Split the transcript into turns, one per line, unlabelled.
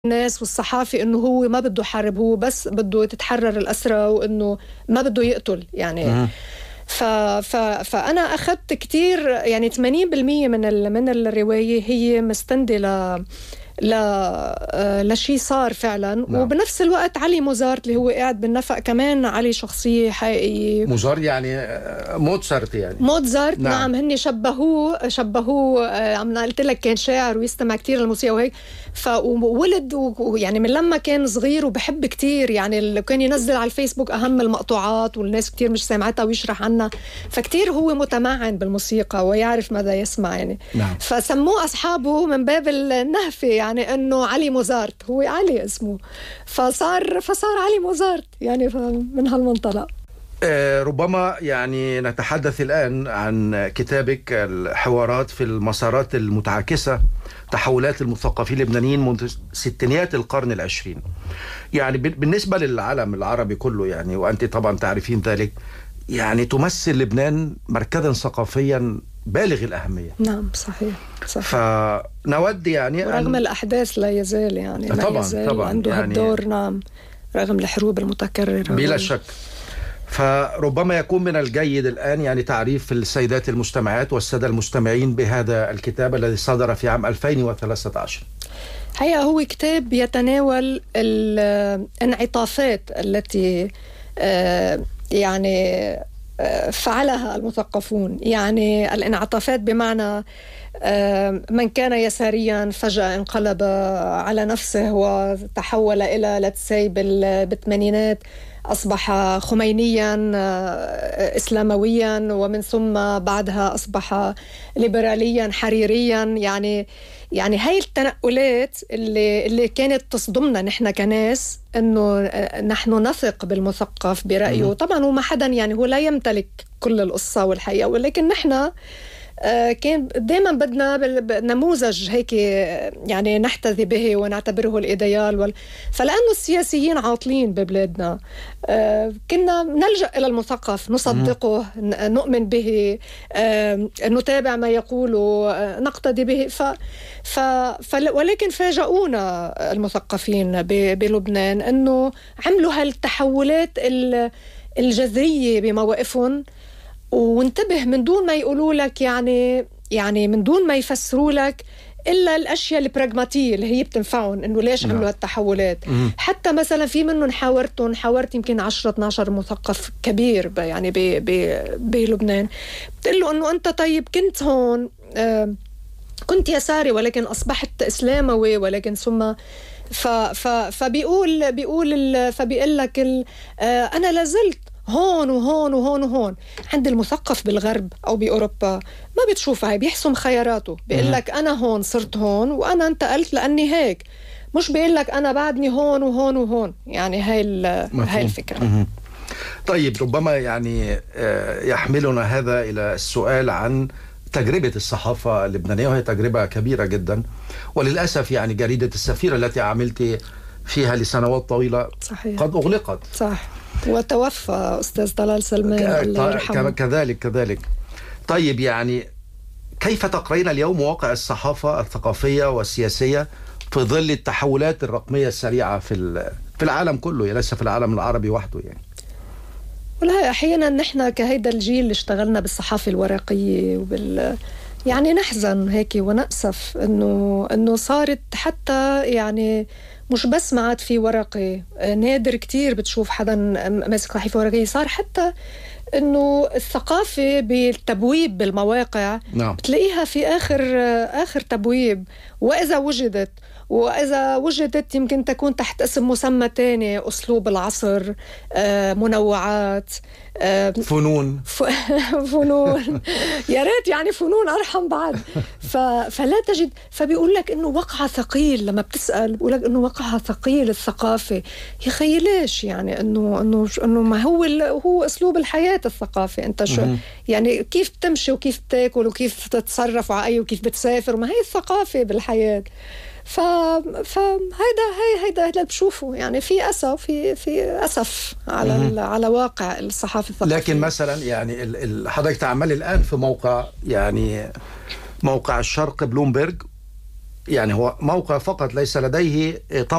الناس والصحافي انه هو ما بده حرب، هو بس بده تتحرر الأسرى وانه ما بده يقتل يعني. فأنا أخذت كتير يعني 80% من الرواية هي مستندة لشي صار فعلا. نعم. وبنفس الوقت علي موزارت اللي هو قاعد بالنفق كمان علي شخصية حقيقية.
موزارت يعني موتسارت يعني
موتسارت. نعم. هني شبهوه عم قلت لك كان شاعر ويستمع كتير للموسيقى وهيك. فولد يعني من لما كان صغير وبحب كتير يعني كان ينزل على الفيسبوك أهم المقطوعات والناس كتير مش سامعتها ويشرح عنها، فكتير هو متمعن بالموسيقى ويعرف ماذا يسمع يعني. نعم. فسموه أصحابه من باب النهفة يعني أنه علي موزارت، هو علي اسمه، فصار علي موزارت يعني من هالمنطلق.
ربما يعني نتحدث الآن عن كتابك الحوارات في المسارات المتعاكسة، تحولات المثقفين اللبنانيين منذ ستينيات القرن العشرين. يعني بالنسبة للعالم العربي كله يعني، وأنت طبعا تعرفين ذلك، يعني تمثل لبنان مركزا ثقافيا بالغ الأهمية.
نعم صحيح.
فنود يعني
رغم الأحداث لا يزال يعني
طبعا
عنده
يعني
هالدور. نعم رغم الحروب المتكررة
بلا شك. فربما يكون من الجيد الآن يعني تعريف السيدات المستمعات والسادة المستمعين بهذا الكتاب الذي صدر في عام 2013.
حقيقة هو كتاب يتناول الانعطافات التي يعني فعلها المثقفون. يعني الانعطافات بمعنى من كان يساريا فجأة انقلب على نفسه وتحول إلى لتسي بالثمانينات أصبح خمينيا إسلامويا، ومن ثم بعدها أصبح ليبراليا حريريا. يعني هاي التنقلات اللي كانت تصدمنا نحن كناس، إنه نحن نثق بالمثقف برأيه. طبعا هو ما حدا يعني هو لا يمتلك كل القصة والحقيقة، ولكن نحن كان دائما بدنا نموذج هيك يعني نحتذي به ونعتبره الإيديال فلأنه السياسيين عاطلين ببلادنا كنا نلجأ إلى المثقف، نصدقه، نؤمن به، نتابع ما يقوله، نقتدي به. ولكن فاجأونا المثقفين بلبنان أنه عملوا هالتحولات الجذرية بمواقفهم، وانتبه من دون ما يقولوا لك يعني من دون ما يفسروا لك إلا الأشياء البراغماتية اللي هي بتنفعهم، إنه ليش عملوا هالتحولات. حتى مثلا في منهم حاورت يمكن 10-12 مثقف كبير يعني بلبنان، بتقول له إنه أنت طيب كنت هون كنت يساري ولكن أصبحت إسلاموي، ولكن ثم فبيقول لك أنا لازلت هون وهون وهون وهون. عند المثقف بالغرب أو بأوروبا ما بتشوفها، بيحسم خياراته، بيقول لك أنا هون صرت هون وأنا انتقلت لأني هيك، مش بيقول لك أنا بعدني هون وهون وهون. يعني هاي الفكرة.
طيب ربما يعني يحملنا هذا إلى السؤال عن تجربة الصحافة اللبنانية، وهي تجربة كبيرة جدا، وللأسف يعني جريدة السفيرة التي عملت فيها لسنوات طويلة صحيح قد أغلقت.
صح. وتوفى أستاذ طلال سلمان الله يرحمه.
كذلك. طيب يعني كيف تقرين اليوم واقع الصحافة الثقافية والسياسية في ظل التحولات الرقمية السريعة في العالم كله، ليس في العالم العربي وحده يعني؟
والله أحيانا نحن كهيدا الجيل اللي اشتغلنا بالصحافة الورقية يعني نحزن هيك ونأسف إنه صارت حتى يعني مش بس ما عاد في ورقي، نادر كتير بتشوف حدا ماسك صحيفة ورقية. صار حتى إنه الثقافة بالتبويب بالمواقع نعم. بتلاقيها في آخر تبويب، وإذا وجدت يمكن تكون تحت اسم مسمى تاني، أسلوب العصر، منوعات،
فنون
يا ريت يعني فنون أرحم بعد. فلا تجد، فبيقول لك إنه وقعها ثقيل. لما بتسأل بيقول لك إنه وقعها ثقيل الثقافة. يا خي ليش؟ يعني إنه ما هو أسلوب الحياة الثقافة. أنت شو يعني كيف تمشي وكيف تاكل وكيف تتصرف وكيف بتسافر، ما هي الثقافة بالحياة. هيدا اللي بشوفه يعني في أسف على واقع الصحافة الثقافية.
لكن مثلا يعني حضرتك تعمل الآن في موقع يعني موقع الشرق بلومبرج، يعني هو موقع فقط، ليس لديه